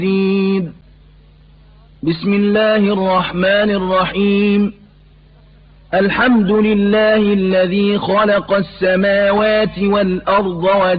بسم الله الرحمن الرحيم الحمد لله الذي خلق السماوات والأرض